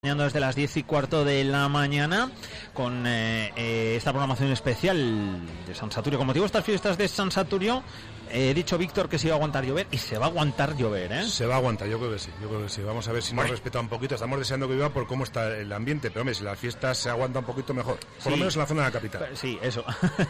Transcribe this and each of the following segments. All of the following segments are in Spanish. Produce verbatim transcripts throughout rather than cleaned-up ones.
Desde las diez y cuarto de la mañana con eh, eh, esta programación especial de San Saturio. Con motivo de estas fiestas de San Saturio, he dicho, Víctor, que se iba a aguantar llover, y se va a aguantar llover, ¿eh? Se va a aguantar, yo creo que sí, yo creo que sí. Vamos a ver si nos respeta un poquito. Estamos deseando que llueva por cómo está el ambiente, pero hombre, si las fiestas se aguanta un poquito mejor, por sí. Lo menos en la zona de la capital. Sí, eso.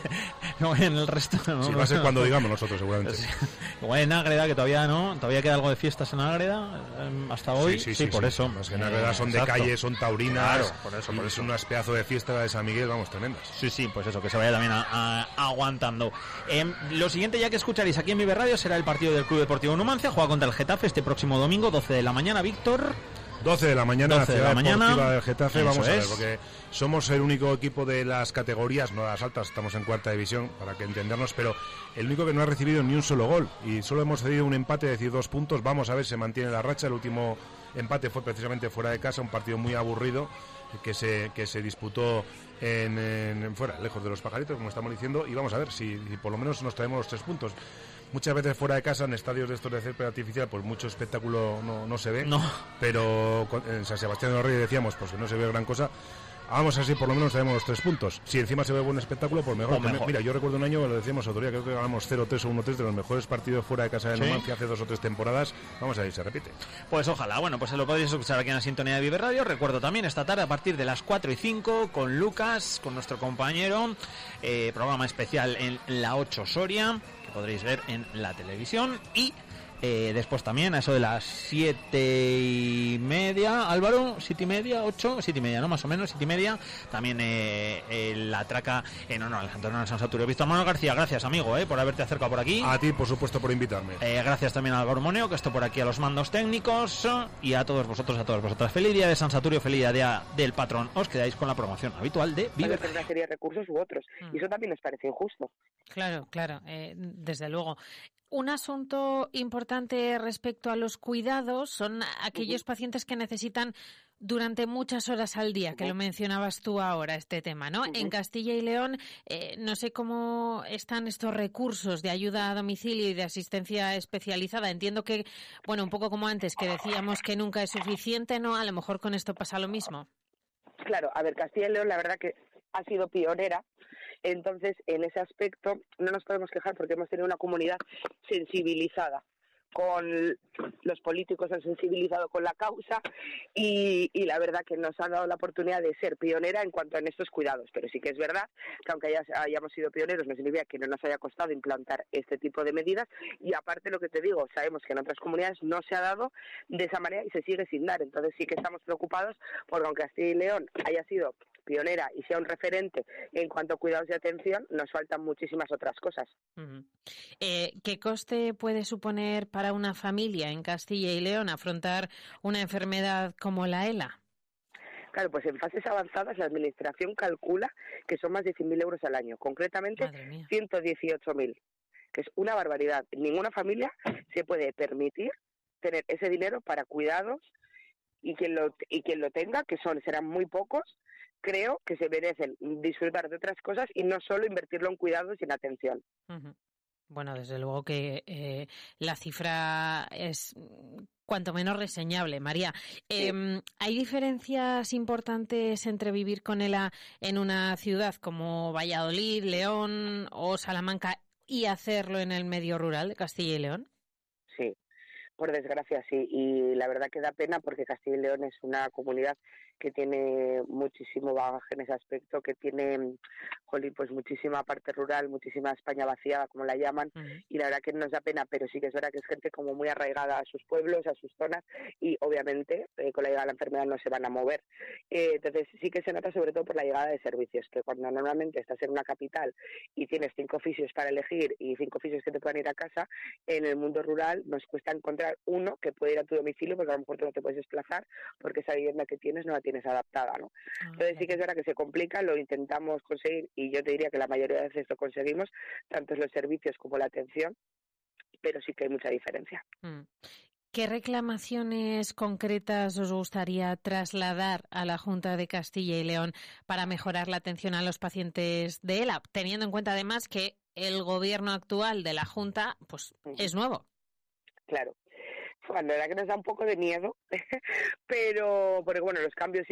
No, en el resto no. Sí, va a ser cuando digamos nosotros, seguramente. Sí. Igual en Ágreda, que todavía no, todavía queda algo de fiestas en Ágreda, hasta hoy. Sí, sí, sí, sí por sí. eso. Más que en Ágreda son de calle, son taurinas. Claro, por eso, por y eso. Son unas pedazos de fiesta de San Miguel, vamos, tremendas. Sí, sí, pues eso, que se vaya también a, a, aguantando. Eh, lo siguiente ya que escucharéis aquí en Vive Radio será el partido del Club Deportivo Numancia. Juega contra el Getafe este próximo domingo, doce de la mañana, Víctor. doce de la mañana, doce de la mañana. Deportiva del Getafe. Eso Vamos a ver, es. porque somos el único equipo de las categorías, no las altas, estamos en cuarta división, para que entendernos, pero el único que no ha recibido ni un solo gol. Y solo hemos cedido un empate, es decir, dos puntos. Vamos a ver si se mantiene la racha. El último empate fue precisamente fuera de casa, un partido muy aburrido que se que se disputó en, en fuera, lejos de los pajaritos, como estamos diciendo, y vamos a ver si, si por lo menos nos traemos los tres puntos. Muchas veces fuera de casa, en estadios de estos de césped artificial, pues mucho espectáculo no, no se ve, no. Pero en San Sebastián de los Reyes decíamos pues que no se ve gran cosa. Vamos así, por lo menos tenemos los tres puntos. Si encima se ve buen espectáculo, pues mejor. Pues mejor. Mira, yo recuerdo un año, lo decíamos otro día, creo que ganamos cero tres o uno tres de los mejores partidos fuera de casa de Numancia, ¿sí? Hace dos o tres temporadas. Vamos a ver si se repite. Pues ojalá. Bueno, pues se lo podéis escuchar aquí en la sintonía de Vive Radio. Recuerdo también esta tarde a partir de las cuatro y cinco con Lucas, con nuestro compañero, eh, programa especial en la ocho Soria, que podréis ver en la televisión. Y Eh, después también a eso de las siete y media, Álvaro, siete y media, ocho, siete y media, ¿no? Más o menos, siete y media. También eh, eh, la traca en honor al Santo San Saturio. Víctor Manuel García, gracias, amigo, eh, por haberte acercado por aquí. A ti, por supuesto, por invitarme. Eh, gracias también a Álvaro Moneo, que estoy por aquí a los mandos técnicos. Y a todos vosotros, a todas vosotras. Feliz día de San Saturio, feliz día del patrón. Os quedáis con la promoción habitual de Vive. Una serie de recursos u otros. Mm. Y eso también nos parece injusto. Claro, claro, eh, desde luego. Un asunto importante respecto a los cuidados son aquellos uh-huh. pacientes que necesitan durante muchas horas al día, uh-huh. que lo mencionabas tú ahora, este tema, ¿no? Uh-huh. En Castilla y León, eh, no sé cómo están estos recursos de ayuda a domicilio y de asistencia especializada. Entiendo que, bueno, un poco como antes, que decíamos que nunca es suficiente, ¿no? A lo mejor con esto pasa lo mismo. Claro, a ver, Castilla y León, la verdad que ha sido pionera. Entonces, en ese aspecto no nos podemos quejar porque hemos tenido una comunidad sensibilizada con los políticos, han sensibilizado con la causa y, y la verdad que nos ha dado la oportunidad de ser pionera en cuanto a estos cuidados, pero sí que es verdad que aunque haya, hayamos sido pioneros no significa que no nos haya costado implantar este tipo de medidas y aparte lo que te digo, sabemos que en otras comunidades no se ha dado de esa manera y se sigue sin dar, entonces sí que estamos preocupados porque aunque Castilla y León haya sido pionera y sea un referente en cuanto a cuidados y atención, nos faltan muchísimas otras cosas. Uh-huh. Eh, ¿Qué coste puede suponer para una familia en Castilla y León afrontar una enfermedad como la ELA? Claro, pues en fases avanzadas la Administración calcula que son más de cien mil euros al año, concretamente ciento dieciocho mil, que es una barbaridad. Ninguna familia se puede permitir tener ese dinero para cuidados y quien lo, y quien lo tenga, que son serán muy pocos, creo que se merecen disfrutar de otras cosas y no solo invertirlo en cuidados y en atención. Uh-huh. Bueno, desde luego que eh, la cifra es cuanto menos reseñable, María. Eh, sí. ¿Hay diferencias importantes entre vivir con ELA en una ciudad como Valladolid, León o Salamanca y hacerlo en el medio rural de Castilla y León? Sí, por desgracia sí, y la verdad que da pena porque Castilla y León es una comunidad que tiene muchísimo bagaje en ese aspecto, que tiene, jolín, pues muchísima parte rural, muchísima España vaciada, como la llaman, uh-huh. y la verdad que nos da pena, pero sí que es verdad que es gente como muy arraigada a sus pueblos, a sus zonas, y obviamente eh, con la llegada de la enfermedad no se van a mover. Eh, entonces sí que se nota sobre todo por la llegada de servicios, que cuando normalmente estás en una capital y tienes cinco oficios para elegir y cinco oficios que te puedan ir a casa, en el mundo rural nos cuesta encontrar uno que puede ir a tu domicilio, porque a lo mejor tú no te puedes desplazar, porque esa vivienda que tienes no la tienes adaptada, ¿no? Ah, entonces sí que es verdad que se complica, lo intentamos conseguir y yo te diría que la mayoría de veces lo conseguimos, tanto los servicios como la atención, pero sí que hay mucha diferencia. Mm. ¿Qué reclamaciones concretas os gustaría trasladar a la Junta de Castilla y León para mejorar la atención a los pacientes de ELA, teniendo en cuenta además que el gobierno actual de la Junta pues uh-huh. es nuevo? Claro. Bueno, la verdad que nos da un poco de miedo, pero porque bueno, los cambios